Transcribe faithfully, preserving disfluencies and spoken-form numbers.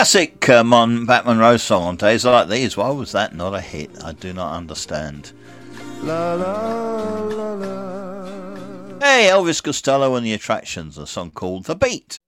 classic uh, Mon- Pat Monroe song on days like these. Why was that not a hit? I do not understand. La, la, la, la. Hey, Elvis Costello and the Attractions, a song called The Beat.